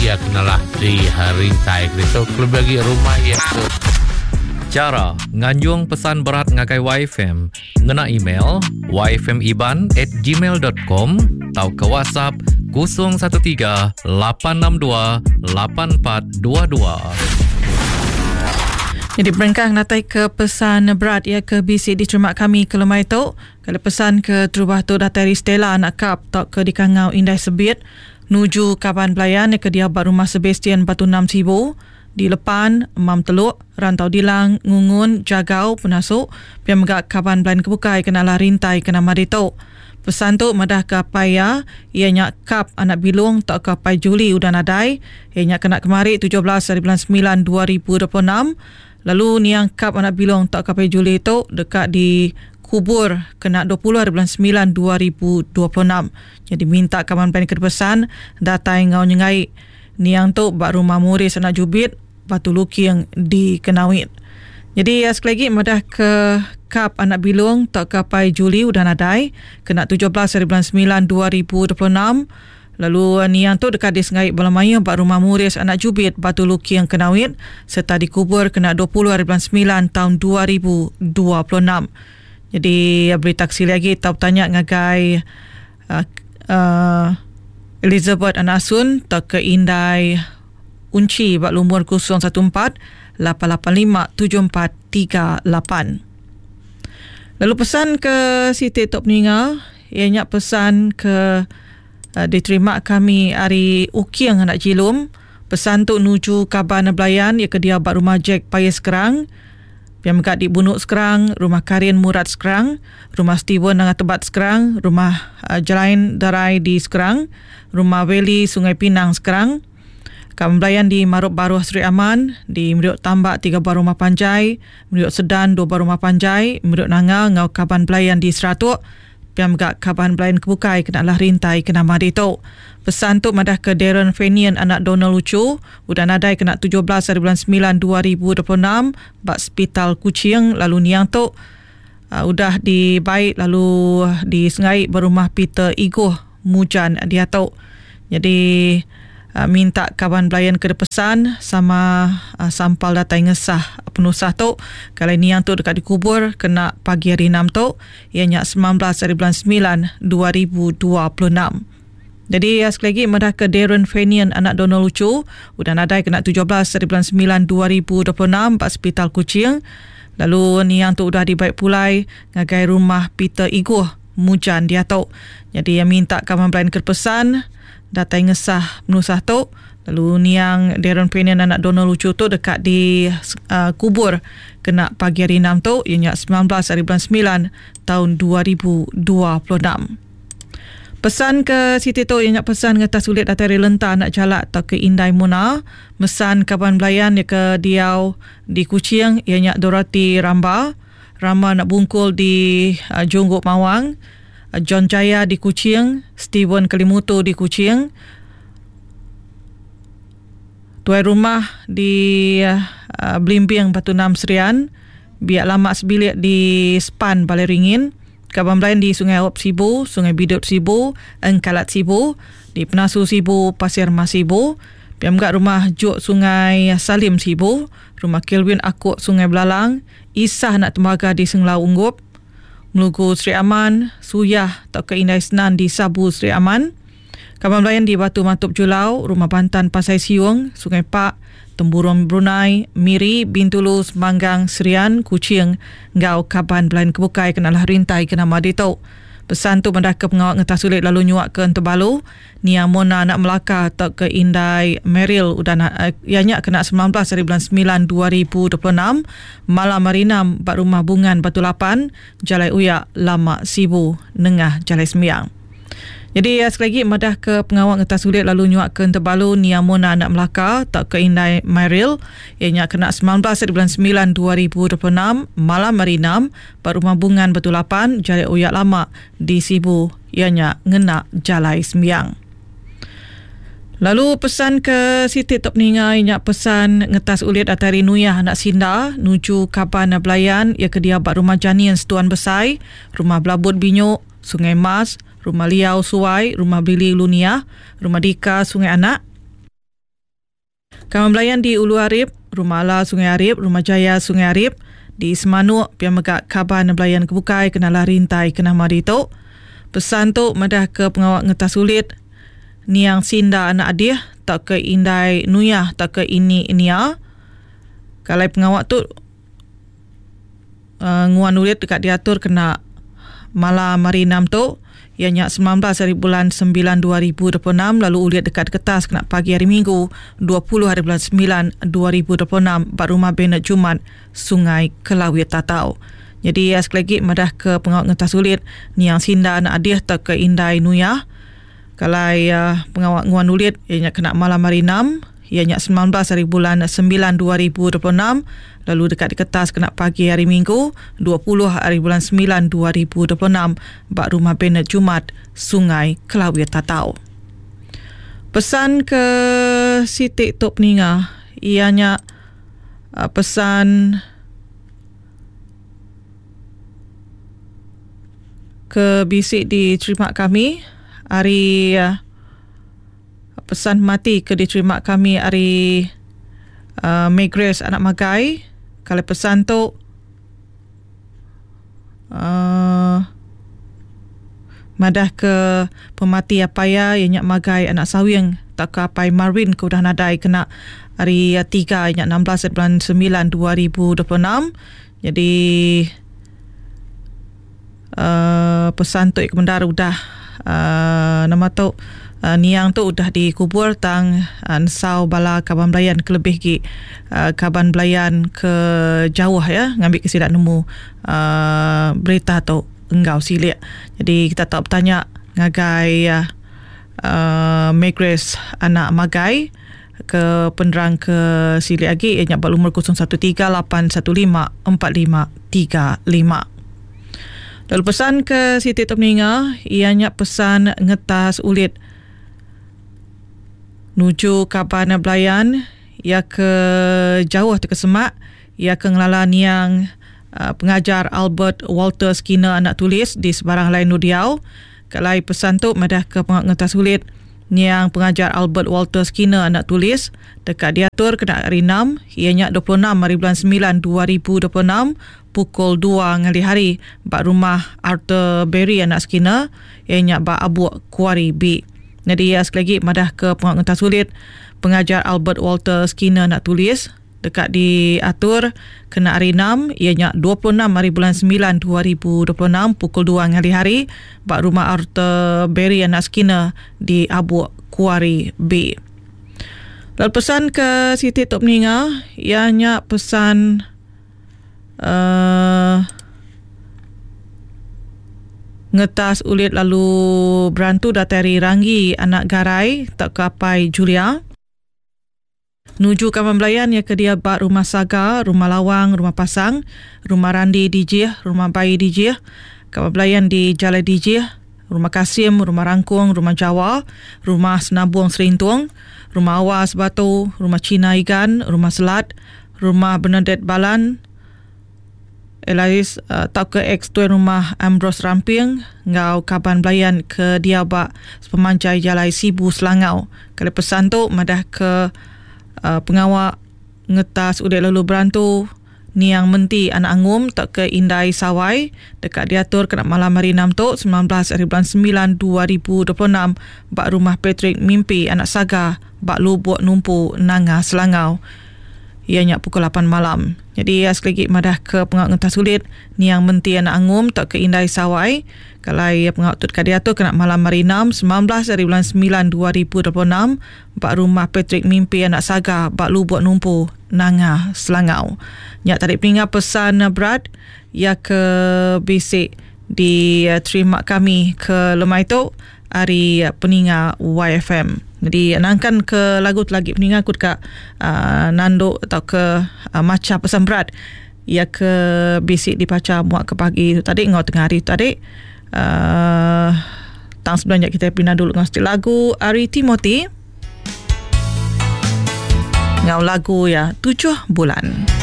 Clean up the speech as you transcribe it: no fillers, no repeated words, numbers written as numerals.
ia kenalah di harintai itu lebih bagi rumah ia tu. Cara nganjung pesan berat ngagai YFM ngena email yfmiban@gmail.com atau ke WhatsApp 013-862-8422. Jadi berengkang natai ke pesan berat ia ke BC diterima kami ke lemai tu. Kalau pesan ke terubah tu datai Stella anak kap tak ke dikangau Indai Sebit nuju Kaban Pelayan ke dia rumah Sebastian Batu 6 Sibu di Lepan Mam Teluk Rantau Dilang Ngungun Jagau Penasuk pian megak Kaban Pelayan kebukai kenalah rintai kena madito. Pesan tu madah ke paya ianya kap anak bilung tak ke pai Juli udah nadai ianya kena kemari 17 hari bulan 9 2026. Lalu niang kap anak bilong tak kapai Juli itu dekat di kubur kena 20 hari bulan 9 2026. Jadi minta Kaban Pelayan kepesan datai ngau nyengai niang tu bak rumah muris anak jubit Batu Luki yang di Kenawit. Jadi sekali lagi madah ke kap anak bilong tak kapai Juli udah nadai kena 17 hari bulan 9 2026. Lalu niang tu dekat di Sengai Balamaya bak rumah muris anak jubit Batu Luki yang Kenawit serta dikubur kena 20 hari bulan 9 tahun 2026. Jadi beri taksi lagi tahu tanya ngagai Elizabeth Anasun tak ke Indai Unci bak lumur 014 885 7438. Lalu pesan ke Siti Tok Peninggal ianya pesan ke diterima kami hari Ukiang anak Jilum. Pesan tu nuju Kaban Pelayan ia ke dia bak rumah Jack Paya Sekerang pian mekat di Bunuk Sekerang, rumah Karin Murad Sekerang, rumah Steven Nanga Tebat Sekerang, rumah Jelain Darai di Sekerang, rumah Valley Sungai Pinang Sekerang. Kaban Pelayan di Maruk Baru Sri Aman, di Meriuk Tambak 3 buah rumah Panjai, Meriuk Sedan 2 buah rumah Panjai, Meriuk Nanga ngau Kaban Pelayan di Seratuk pian megak Kaban Pelayan kebukai kenalah rintai kena madito. Pesan tu madah ke Darren Fenian anak Donald Lucu udah nadai kena 17 hari bulan 9 2026 bak Hospital Kuching. Lalu niang tu udah dibaik lalu di Sengai berumah Peter Igoh Mujan dia tu. Jadi minta Kaban Pelayan ke pesan sama sampal data ngesah penusah tu kalau niang tu dekat dikubur kena pagi hari 6 tu ianya 19 hari bulan 9 2026. Jadi sekali lagi madah ke Darren Fenian anak Donald Lucu udah nadai kena 17 hari bulan 9 2026 Pak Hospital Kuching. Lalu niang tu udah dibaik pulai ngagai rumah Peter Igoh Mujan dia tu. Jadi yang minta Kaban Pelayan ke pesan datai ngesah penusah tu. Lalu niang Darren Fenian anak Donald Lucu tu dekat di kubur kena pagi hari 6 tu ianya 19 hari bulan 9 tahun 2026. Pesan ke Siti tu ianya pesan ngetas sulit datari lentah nak jalak atau ke Indai Muna. Mesan Kaban Pelayan ia ke Diau di Kuching ianya Dorothy Ramba nak bungkul di Jonggok Mawang, John Jaya di Kuching, Steven Kelimutu di Kuching, tuai rumah di Blimbing Batu 6 Serian, biak lama sebilik di Span Balai Ringin, Kaban Pelayan di Sungai Awap Sibu, Sungai Bidut Sibu, Engkalat Sibu, di Penasu Sibu, Pasir Mas Sibu, pian megak rumah Juk Sungai Salim Sibu, rumah Kelvin Akuk Sungai Belalang, Isah Nak Tembaga di Senglau Unggup, Melugu Sri Aman, Suyah tak ke Indai Senan di Sabu Sri Aman, Kaban Pelayan di Batu Matup Julau, rumah Bantan Pasai Siung, Sungai Pak, Temburong Brunei, Miri, Bintulu, Semanggang, Serian, Kuching, ngau Kaban Pelayan kebukai kenalah rintai kena madito. Pesan tu mendah ke pengawak ngetas sulit lalu nyuak ke Entebalu, niang Mona nak Melaka tak ke Indai Meril udah ianya kena 19 hari bulan 9 2026, Malam Marinam bak rumah Bungan Batu Lapan, Jalai Uyak Lama Sibu Nengah Jalai Sembiang. Jadi sekali lagi madah ke pengawak ngetas sulit lalu nyuak ke Entebalu, niang Mona nak Melaka tak ke Indai Meril ianya kena 19 hari bulan 9 2026, Malam Marinam bak rumah Bungan Batu Lapan, Jalai Uyak Lama di Sibu ianya ngena Jalai Sembiang. Lalu pesan ke Siti Tok Peninggal ianya pesan ngetas ulit atari Nuyah anak Sinda nuju Kaban Pelayan ia ke dia bak rumah Janian Setuan Besai, rumah Belabut Binyuk, Sungai Mas, rumah Liau Suai, rumah Bili Lunia, rumah Dika Sungai Anak, Kawan belayan di Ulu Arip, Rumah Ala Sungai Arip, Rumah Jaya Sungai Arip, di Semanuk, Pian Megak Kaban Belayan Kebukai, Kenalah Rintai, Kenah Marito. Pesan tu madah ke pengawak ngetas sulit, Niang Sinda anak adih, tak ke Indai Nuyah, tak ke ini Inia. Kalau pengawak tu nguan ulit dekat diatur kena malam hari 6 tu, ianya 19 hari bulan 9 2026, lalu ulit dekat kertas kena pagi hari Minggu 20 hari bulan 9 2026, Bak Rumah Benet Jumat, Sungai Kelawit Tatau. Jadi sekali lagi madah ke pengawak ngetas ulit, Niang Sinda anak adih tak ke Indai Nuyah. Kalau pengawak nguan ulit ianya kena malam hari 6, ianya 19 hari bulan 9 2026, lalu dekat di kertas kena pagi hari Minggu 20 hari bulan 9 2026, Bak Rumah Benet Jumat, Sungai Kelawit Tatau. Pesan ke Siti Tok Peninga, ianya pesan ke bisik diterima kami hari pesan mati ke diterima kami hari Megres anak Magai. Kalau pesan tu madah ke pemati apaya ianya Magai anak Sawiang tak ke apai Marwin ke udah nadai kena hari 3 ianya 16 bulan 9 2026. Jadi pesan tu ikmendar udah nama tu niang tu udah dikubur tang nsau bala kaban belayan kelebih gi kaban belayan ke jauh ya, ngambil kesidak nemu berita tu enggau silik. Jadi kita tak bertanya ngagai Megres anak Magai ke penerang ke silik lagi ianya bak umur 0138154535. Lalu pesan ke Siti Tok Peninga, ianya pesan ngetas ulit nuju Kaban Belayan, ia ke jauh ke Semak, ia ke ngelala niang pengajar Albert Walter Skinner anak tulis di sebarang lain Nudiau. Kalau pesan tu madah ke pengak ngetas ulit niang pengajar Albert Walter Skinner anak tulis dekat diatur kena hari 6, ianya 26 hari bulan 9 2026, pukul 2 ngali hari, Bak Rumah Arthur Berry anak Skinner, ianya Bak Abu Kuari B. Jadi sekali lagi madah ke pengak ngetas ulit pengajar Albert Walter Skinner anak tulis dekat diatur kena hari 6, ianya 26 hari bulan 9 2026, pukul 2 ngali hari, Bak Rumah Arthur Berry anak Skinner di Abu Kuari B. Lalu pesan ke Siti Tok Peninga, ianya pesan ngetas ulit lalu berantu datari Ranggi anak Garai tak ke apai Julia nuju Kaban Belayan ya ke dia Bak Rumah Saga, Rumah Lawang, Rumah Pasang, Rumah Randi DJ, Rumah Bayi DJ, Kaban Belayan di Jalan DJ, Rumah Kasim, Rumah Rangkung, Rumah Jawa, Rumah Senabuang Serintung, Rumah Awas Batu, Rumah Cina Igan, Rumah Selat, Rumah Bernadette Balan, Elais tak ke X Tuan Rumah Ambrose Ramping, ngau Kaban Belayan ke dia Bak Pemanjai Jalai Sibu Selangau. Kalau pesan tu madah ke pengawak ngetas udik lalu berantu niang menti anak angum tak ke Indai Sawai dekat diatur kena malam hari 6 tu 19 hari bulan 9 2026, Bak Rumah Patrick Mimpi anak Saga, Bak Lubuk Numpu Nanga Selangau, ianya pukul 8 malam. Jadi sekali lagi madah ke pengawak ngetas sulit niang menti anak angum tak ke Indai Sawai. Kalau pengawak tu dekat diatur kena malam hari 6 19 hari bulan 9 2026, Bak Rumah Patrick Mimpi anak Saga, Bak Lubuk Numpu Nanga Selangau. Nyak tarik peningat pesan berat ia ke bisik di terima kami ke lemai tu hari peningat YFM. Jadi nangkan ke lagu tu lagi peningat aku dekat nanduk atau ke macam pesan berat ia ke bisik dipaca muak ke pagi tu tadi ngau tengah hari tu tadi. Tang sebelumnya kita pindah dulu dengan setiap lagu Ari Timothy ngau lagu ya 7 bulan.